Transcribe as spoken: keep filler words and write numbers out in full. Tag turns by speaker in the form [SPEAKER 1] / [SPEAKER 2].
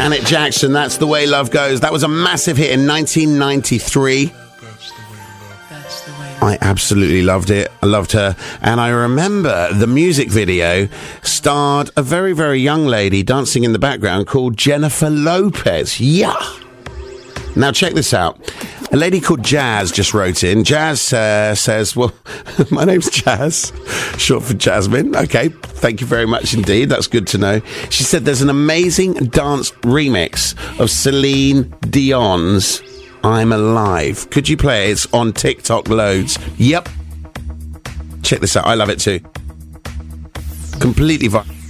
[SPEAKER 1] Janet Jackson, That's the Way Love Goes. That was a massive hit in nineteen ninety-three. I absolutely loved it. I loved her. And I remember the music video starred a very, very young lady dancing in the background called Jennifer Lopez. Yeah. Now, check this out. A lady called Jazz just wrote in. Jazz uh, says, well, my name's Jazz, short for Jasmine. Okay, thank you very much indeed. That's good to know. She said there's an amazing dance remix of Celine Dion's I'm Alive. Could you play it? It's on TikTok loads. Yep. Check this out. I love it too. Completely viral.